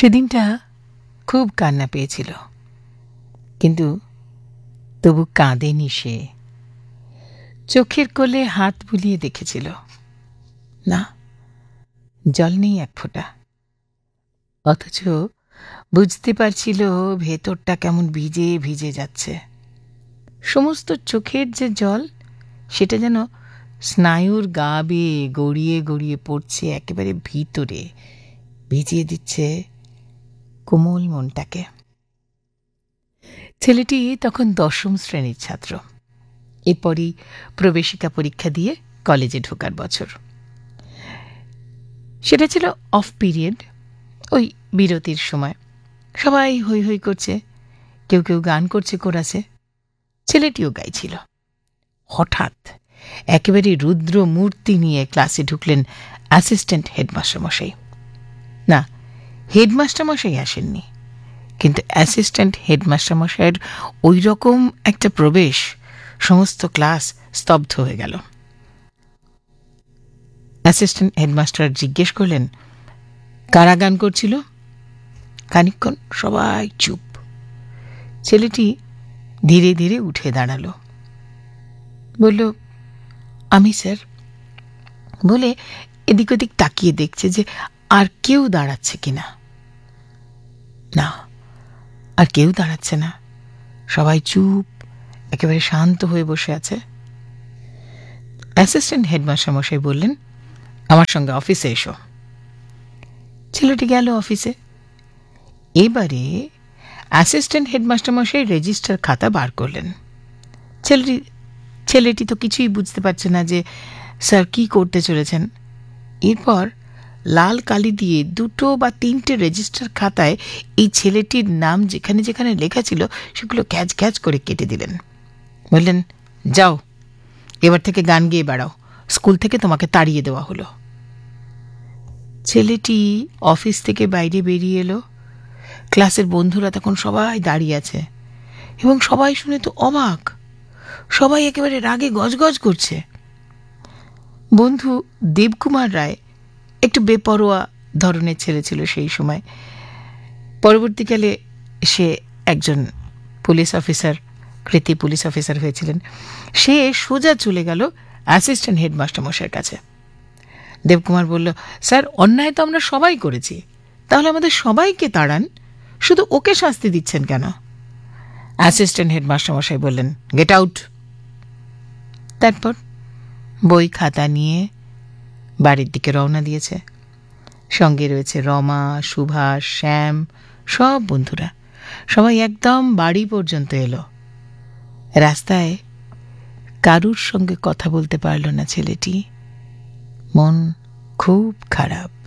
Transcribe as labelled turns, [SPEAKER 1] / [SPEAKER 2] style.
[SPEAKER 1] সেদিনটা খুব কান্না পেয়েছিল, কিন্তু তবু কাঁদেনি সে। চোখের কোলে হাত বুলিয়ে দেখেছিল, না, জল নেই এক ফোঁটা। অথচ বুঝতে পারছিল ভেতরটা কেমন ভিজে ভিজে যাচ্ছে। সমস্ত চোখের যে জল, সেটা যেন স্নায়ুর গা বেয়ে গড়িয়ে গড়িয়ে পড়ছে একেবারে ভিতরে, ভিজিয়ে দিচ্ছে কোমল মনটাকে। ছেলেটি তখন 10ম শ্রেণীর ছাত্র। এরপরই প্রবেশিকা পরীক্ষা দিয়ে কলেজে ঢোকার বছর। সেটা ছিল অফ পিরিয়ড, ওই বিরতির সময়। সবাই হৈ হৈ করছে, কেউ কেউ গান করছে কোরাসে, ছেলেটিও গাইছিল। হঠাৎ একেবারে রুদ্র মূর্তি নিয়ে ক্লাসে ঢুকলেন অ্যাসিস্ট্যান্ট হেডমাস্টার মশাই। না, হেডমাস্টার মশাই আসেননি, কিন্তু অ্যাসিস্ট্যান্ট হেডমাস্টার মশাইয়ের ওই রকম একটা প্রবেশ, সমস্ত ক্লাস স্তব্ধ হয়ে গেল। অ্যাসিস্ট্যান্ট হেডমাস্টার জিজ্ঞেস করলেন, কারা গান করছিল? খানিকক্ষণ সবাই চুপ। ছেলেটি ধীরে ধীরে উঠে দাঁড়ালো, বলল, আমি স্যার। বলে এদিক ওদিক তাকিয়ে দেখছে যে আর কেউ দাঁড়াচ্ছে কিনা। না, আর কেউ দাঁড়াচ্ছে না, সবাই চুপ, একেবারে শান্ত হয়ে বসে আছে। অ্যাসিস্ট্যান্ট হেডমাস্টার মশাই বললেন, আমার সঙ্গে অফিসে এসো। ছেলেটি গেল অফিসে। এবারে অ্যাসিস্ট্যান্ট হেডমাস্টার মশাই রেজিস্টার খাতা বার করলেন। ছেলেটি তো কিছুই বুঝতে পারছে না যে স্যার কি করতে চলেছেন। এরপর লাল কালি দিয়ে 2 বা 3টে রেজিস্টার খাতায় এই ছেলেটির নাম যেখানে যেখানে লেখা ছিল সেগুলো ক্যাচ ক্যাচ করে কেটে দিলেন। বললেন, যাও, এবার থেকে গান গেয়ে বেড়াও, স্কুল থেকে তোমাকে তাড়িয়ে দেওয়া হলো। ছেলেটি অফিস থেকে বাইরে বেরিয়ে এলো। ক্লাসের বন্ধুরা তখন সবাই দাঁড়িয়ে আছে, এবং সবাই শুনে তো অবাক, সবাই একেবারে রাগে গজগজ করছে। বন্ধু দেবকুমার রায় একটু বেপরোয়া ধরনের ছেলে ছিল সেই সময়। পরবর্তীকালে সে একজন পুলিশ অফিসার, কৃতি পুলিশ অফিসার হয়েছিলেন। সে সোজা চলে গেল অ্যাসিস্ট্যান্ট হেডমাস্টার মশাইয়ের কাছে। দেবকুমার বলল, স্যার, অন্যায় তো আমরা সবাই করেছি, তাহলে আমাদের সবাইকে তাড়ান, শুধু ওকে শাস্তি দিচ্ছেন কেন? অ্যাসিস্ট্যান্ট হেডমাস্টার মশাই বললেন, গেট আউট। তারপর বই খাতা নিয়ে বাড়ির দিকে রওনা দিয়েছে। সঙ্গে রয়েছে রমা, সুভাষ, শ্যাম, সব বন্ধুরা। সবাই একদম বাড়ি পর্যন্ত এলো। রাস্তায় কারুর সঙ্গে কথা বলতে পারল না ছেলেটি। মন খুব খারাপ।